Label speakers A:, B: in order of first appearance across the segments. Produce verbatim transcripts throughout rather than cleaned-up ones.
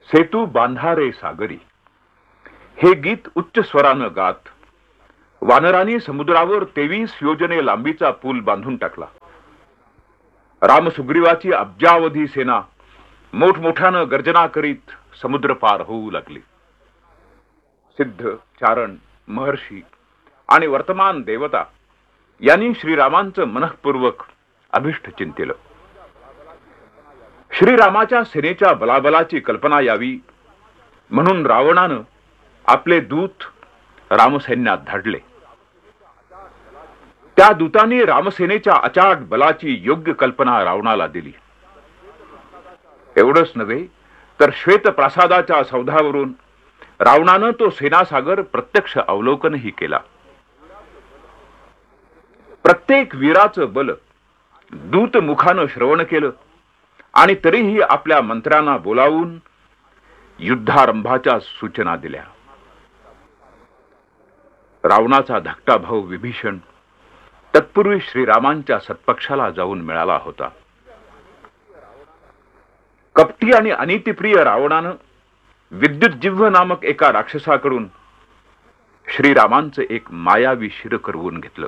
A: सेतू बांधा रे सागरी हे गीत उच्च स्वरानं गात वानरांनी समुद्रावर तेवीस योजने लांबीचा पूल बांधून टाकला. रामसुग्रीवाची अब्जावधी सेना मोठमोठ्यानं गर्जना करीत समुद्र पार होऊ लागली. सिद्ध, चारण, महर्षी आणि वर्तमान देवता यांनी श्रीरामांचं मनःपूर्वक अभिष्ट चिंतेलं. श्रीरामाच्या सेनेच्या बलाबलाची कल्पना यावी म्हणून रावणानं आपले दूत रामसैन्यात धाडले. त्या दूतांनी रामसेनेच्या अचाट बलाची योग्य कल्पना रावणाला दिली. एवढंच नव्हे तर श्वेत प्रासादाच्या सौधावरून रावणानं तो सेनासागर प्रत्यक्ष अवलोकनही केला. प्रत्येक वीराचं बल दूत मुखानं श्रवण केलं आणि तरीही आपल्या मंत्र्यांना बोलावून युद्धारंभाच्या सूचना दिल्या. रावणाचा धाकटा भाऊ विभीषण तत्पूर्वी श्रीरामांच्या सत्पक्षाला जाऊन मिळाला होता. कपटी आणि अनितिप्रिय रावणानं विद्युतजिह्व नामक एका राक्षसाकडून श्रीरामांचं एक मायावी शिर करवून घेतलं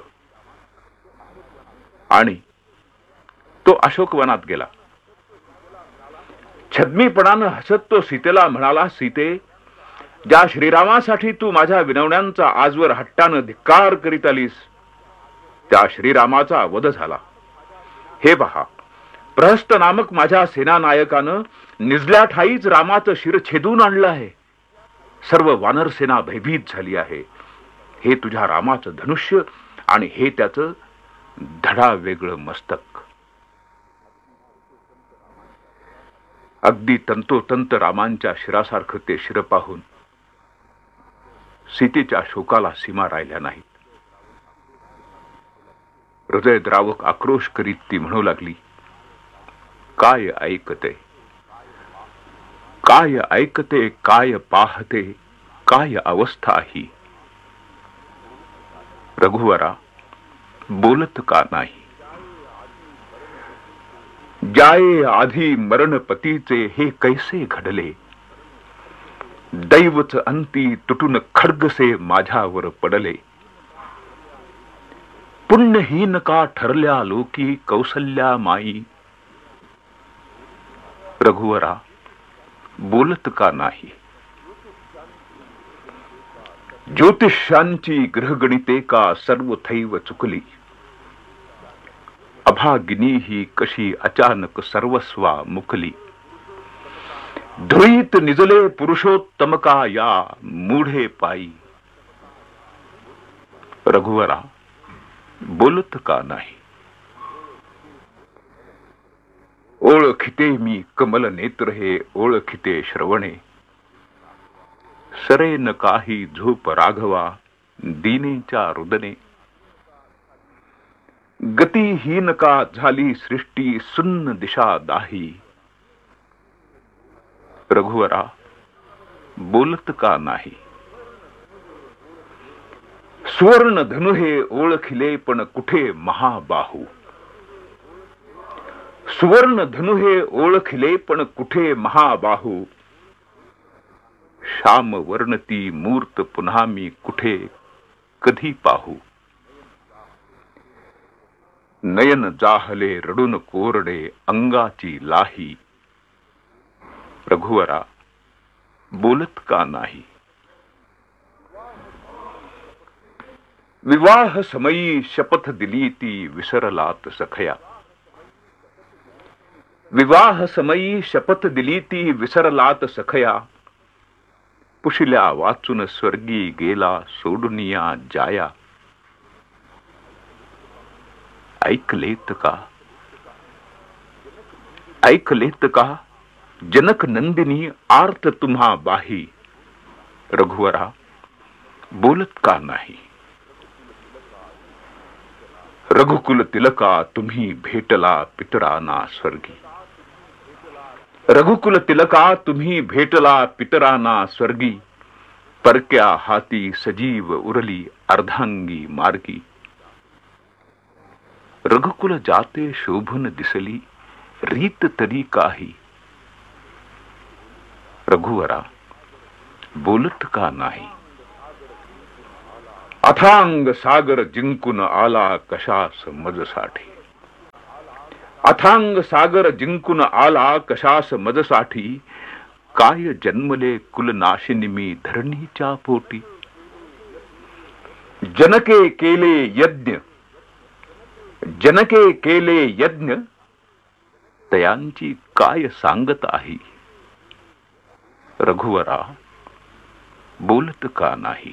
A: आणि तो अशोकवनात गेला. छद्मीपणानं हसत तो सीतेला म्हणाला, सीते, ज्या श्रीरामासाठी तू माझ्या विनवण्यांचा आजवर हट्टानं धिक्कार करीत आलीस त्या श्रीरामाचा वध झाला. हे पहा, प्रहस्त नामक माझ्या सेनानायकानं निजल्या ठाईच रामाचं शिर छेदून आणलं आहे. सर्व वानर सेना भयभीत झाली आहे. हे तुझ्या रामाचं धनुष्य आणि हे त्याचं धडा वेगळं मस्तक. अगदी तंतोतंत रामांच्या शिरासारखं ते शिर पाहून सीतेच्या शोकाला सीमा राहिल्या नाहीत. हृदयद्रावक आक्रोश करीत ती म्हणू लागली, काय ऐकते, काय ऐकते, काय पाहते, काय अवस्था ही. रघुवरा, बोलत का नाही. जाये आधी मरण पतीचे हे कैसे घडले. दैवच अंती तुटून खड्गसे माझ्यावर पडले. पुण्यहीन का ठरल्या लोकी कौसल्या माई. रघुवरा, बोलत का नाही. ज्योतिषांची ग्रहगणिते का सर्वथैव चुकली. अभागिनी ही कशी अचानक सर्वस्वा मुकली. धुळीत निजले पुरुषोत्तम का या मूढे पायी. रघुवरा, बोलत का नाही. ओळखिते मी कमल नेत्र हे ओळखिते श्रवणे. सरेन काही झोप राघवा दीनेच्या रुदने. गतिहीन का झाली सृष्टी सुन्न दिशा दाही. रघुवरा, बोलत का नाही. सुवर्ण धनु हे ओळखिले पण कुठे महाबाहू. सुवर्ण धनु हे ओळखिले पण कुठे महाबाहू. श्याम वर्णती मूर्त पुन्हा मी कुठे कधी पाहू. नयन जाहले रडून कोरडे अंगाची लाही. रघुवरा, बोलत का नाही. विवाह समयी शपथ दिली ती विसरलात सखया. विवाह समयी शपथ दिली ती विसरलात सखया. पुशिल्या वाचून स्वर्गी गेला सोडुनिया जाया. ऐकलेत का, ऐकलेत का जनक नंदिनी आर्त तुम्हा बाही. रघुवरा, बोलत का नाही. रघुकुल तिलका तुम्ही भेटला पितराना स्वर्गी. रघुकुल तिलका तुम्ही भेटला पितराना स्वर्गी. परक्या हाती सजीव उरली अर्धांगी मार्गी. रघुकुल जाते शोभून दिसली रीत तरी काही. रघुवरा बोलत का नाही? अथांग सागर जिंकून आला कशास मजसाठी, अथांग सागर जिंकून आला कशास मजसाठी, काय जन्मले कुलनाशिनी मी धरणीच्या पोटी. जनके केले यज्ञ, जनके केले यज्ञ, तयांची काय सांगत आहे? रघुवरा बोलत का नाही?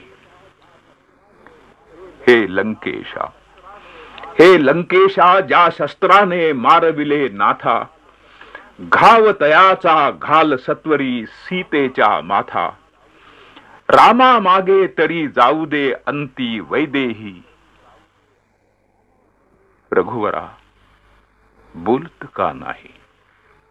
A: हे लंकेशा, हे लंकेशा, ज्या शस्त्राने मारविले नाथा, घाव तयाचा घाल सत्वरी सीतेच्या माथा. रामा मागे तरी जाऊ दे अंती वैदेही. रघुवरा बोलत का नाही?